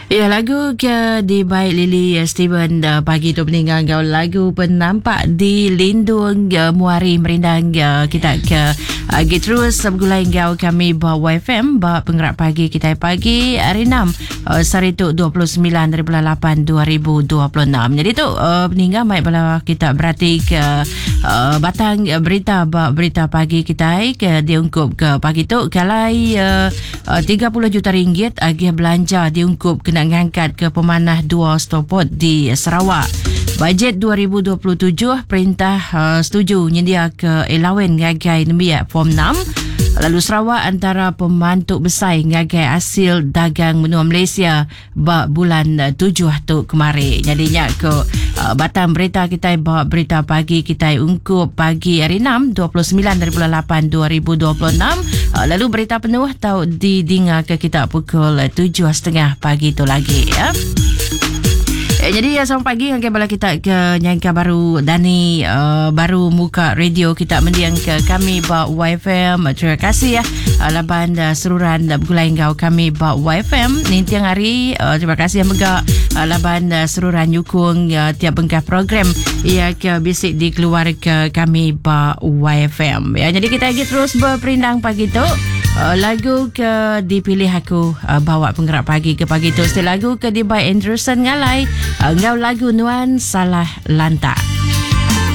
Ya, lagu ke di baik Lily Steven pagi tu peninggal gaul lagu penampak di lindung muari merindang kita ke terus bergulai gaul kami bawa YFM bawa penggerak pagi kita pagi hari 6 Sarituk 29/8 2026. Jadi tu peninggal baik bala kita berarti ke batang berita pagi kita ke diungkup ke pagi tu kalai 30 juta ringgit agih belanja diungkup kena ngangkat ke pemanah 2 stopot di Sarawak. Bajet 2027 perintah setuju nyedia ke elawen ngagai nembiak Form 6. Lalu Sarawak antara pembantu besar ngagai hasil dagang benua Malaysia bulan 7 tu kemarin. Jadinya ke batang berita kita bawa berita pagi kita ungkup pagi hari 6 29/8 2026. Lalu berita penuh tahu didinga ke kita pukul 7.30 pagi tu lagi ya. Jadi selamat pagi angkat bala kita ke nyangka baru Dani baru muka radio kita mendiang ke kami ba YFM. Terima kasih ya laban seruran bergulai engkau kami ba YFM ni tiang hari. Terima kasih yang megak laban seruran nyukung tiap bengkah program ia ke bisik di keluarga kami ba YFM ya. Jadi kita lagi terus berperindang pagi tu. Lagu ke dipilih aku bawa penggerak pagi ke pagi tu. Lagu ke di by Anderson ngalai ngau lagu Nuan Salah Lantak.